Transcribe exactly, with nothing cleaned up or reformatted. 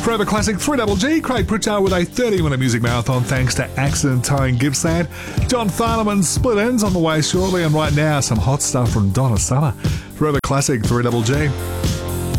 Forever Classic three Double G, Craig Pritchard with a thirty minute music marathon thanks to Accident Towing Gippsland. John Farnham's Split Ends on the way shortly, and right now some hot stuff from Donna Summer. Forever Classic three Double G.